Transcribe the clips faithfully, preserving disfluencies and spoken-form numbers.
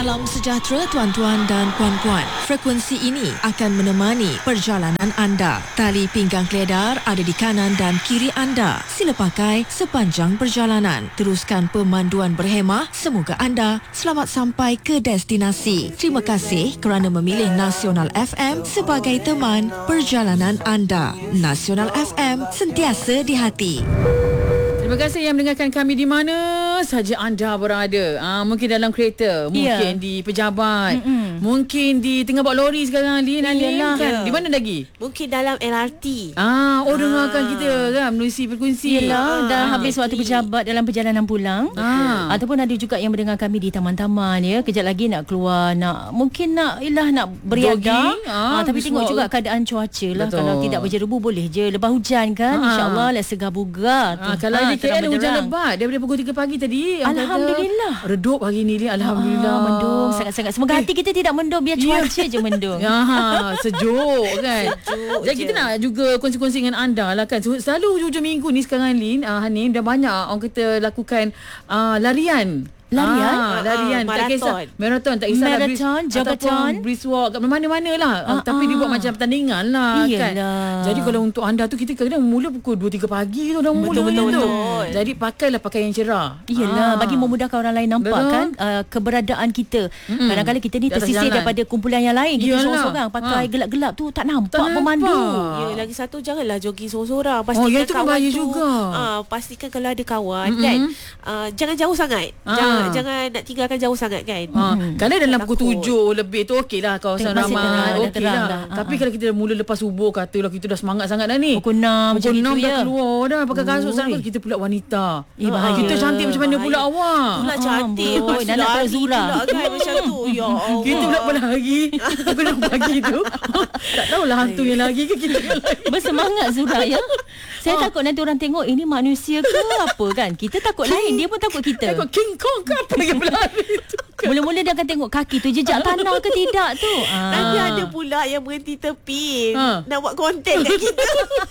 Salam sejahtera tuan-tuan dan puan-puan. Frekuensi ini akan menemani perjalanan anda. Tali pinggang keledar ada di kanan dan kiri anda. Sila pakai sepanjang perjalanan. Teruskan pemanduan berhemah. Semoga anda selamat sampai ke destinasi. Terima kasih kerana memilih Nasional F M sebagai teman perjalanan anda. Nasional F M, sentiasa di hati. Terima kasih yang mendengarkan kami di mana saja anda berada. Ah, mungkin dalam kereta, mungkin yeah. di pejabat, Mm-mm. mungkin di tengah bawa lori sekarang Lin, Lin kan. Yeah. Di mana lagi? Mungkin dalam L R T. Ah, oh ah. dengarkan kita kan menerusi frekuensi. Yelah, ah. dah habis waktu pejabat dalam perjalanan pulang. Ah. Ataupun ada juga yang mendengar kami di taman-taman ya. Kejap lagi nak keluar, nak mungkin nak ialah nak beriadah. Ah, ah, tapi tengok juga keadaan cuaca lah. Betul. Kalau tidak berjerebu boleh je. Lepas hujan kan, ah. insya-Allah lah segar bugar. Ah, kalau ah, K L ada hujan lebat daripada pukul tiga pagi tadi. Alhamdulillah. Redup hari ni ni. Alhamdulillah. Ah, mendung sangat-sangat. Semoga eh. hati kita tidak mendung. Biar cuaca je mendung. Ya, sejuk kan. Sejuk. Jadi je. Kita nak juga kongsi-kongsi dengan anda lah kan. Selalu hujung minggu ni sekarang Lin, uh, Hanim, dah banyak orang kita lakukan uh, larian. Larian? Ah, larian. Uh, tak kisah. Marathon. Tak kisah Marathon, lah. jogatan. Brisk walk. Kat mana-mana lah. Uh, uh, tapi uh. dia buat macam pertandingan lah. Iyalah. Kan. Jadi kalau untuk anda tu, kita kadang mula pukul dua tiga pagi tu dah mula. Betul-betul. Jadi pakailah pakaian yang cerah. Iyalah. Ah. Bagi memudahkan orang lain nampak Betul. kan uh, keberadaan kita. Mm-mm. Kadang-kadang kita ni tersisih daripada kumpulan yang lain. Kita seorang-seorang pakai ha. gelap-gelap tu tak nampak tak pemandu. Ya, lagi satu janganlah jogging seorang-seorang. Pastikan oh, ya, itu kawan bahaya tu. juga. Uh, pastikan kalau ada kawan Mm-mm. kan. Uh, jangan jauh sangat. Ah. Jangan jangan nak tinggalkan jauh sangat kan. Ha, hmm. Kalau dalam pukul tujuh lebih tu okey lah kawasan ramai. Okey lah. Dah. Tapi ha. kalau kita dah mula lepas subuh, katalah kita dah semangat sangat dah ni. Pukul enam Pukul enam dah ya. keluar dah pakai kasut sana. Kita pula wanita. Eh, bahaya. Kita cantik macam mana pula awak? Pula cantik. Oh, dah nak Zura. Kan macam tu. Ya Allah. Kita pula berlari. Pukul enam pagi tu. Tak tahulah hantu yang lagi ke kita yang lagi. Bersemangat Zura ya. Saya ha. takut nanti orang tengok ini manusia ke apa kan. Kita takut King, lain, dia pun takut kita. Takut King Kong ke apa yang berlari tu. Mula-mula dia akan tengok kaki tu jejak tanah ke tidak tu. Ah. Nanti ada pula yang berhenti tepi ha. nak buat konten kat kita.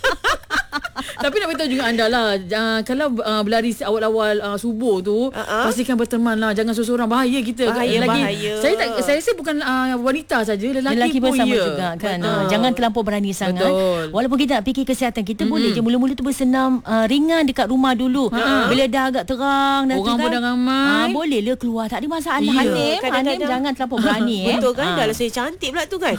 Tapi nak beritahu juga anda lah, uh, kalau uh, berlari awal-awal uh, subuh tu, uh-huh. pastikan berteman lah, jangan seorang-seorang, bahaya kita. Bahaya, lagi, bahaya. Saya tak, saya rasa bukan uh, wanita saja, lelaki, lelaki pun sama ya. juga kan. Uh, jangan terlampau berani sangat. Betul. Walaupun kita nak fikir kesihatan, kita mm-hmm. boleh je mula-mula tu bersenam uh, ringan dekat rumah dulu. Uh-huh. Bila dah agak terang, dah orang pun dah ramai. Uh, boleh lah keluar, tak ada masalah. Yeah. Hanim, Hanim jangan terlampau berani. eh. Betul kan, uh. dah lah saya cantik pula tu kan.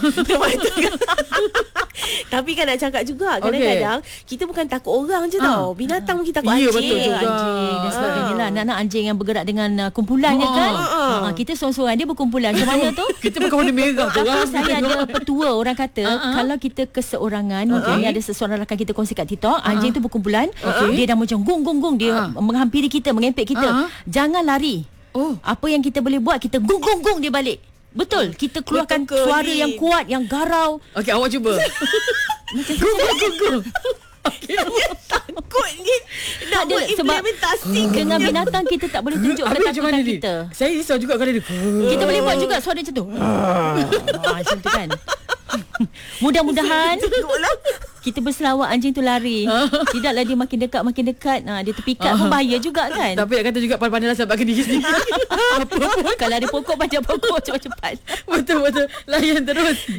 Tapi kan nak cakap juga, kadang-kadang okay. kita bukan takut orang je tau. Binatang mungkin takut ya, anjing. Betul juga. Anjing dan sebagainya lah. Anak-anak anjing yang bergerak dengan uh, kumpulannya oh, kan. Oh, oh. Uh, kita seorang-seorang, dia berkumpulan. Macam mana tu? Kita pakai warna merah tu. Tapi saya ada petua orang kata, uh-huh. kalau kita keseorangan, uh-huh. mungkin ada seseorang rakan kita kongsi kat TikTok, uh-huh. anjing tu berkumpulan, okay. dia dah macam gung-gung-gung, dia uh-huh. menghampiri kita, mengempit kita. Uh-huh. Jangan lari. Oh. Apa yang kita boleh buat, kita gung-gung-gung dia balik. Betul, kita keluarkan Betul suara ni. yang kuat, yang garau. Okey, awak cuba. Gung-gung-gung. Takut ni nak buat implementasi dengan binatang kita tak boleh tunjuk ketakutan kita. Saya risau juga kalau dia kita boleh buat juga suara macam tu. Macam tu kan. Mudah-mudahan kita berselawat anjing tu lari. Tidaklah dia makin dekat makin dekat. Ha, dia terpikat pun bahaya juga kan. Tapi nak kata juga pandai-pandailah selamatkan diri sendiri. Apa pun kalau ada pokok panjat pokok cepat-cepat. Betul-betul. Layan terus.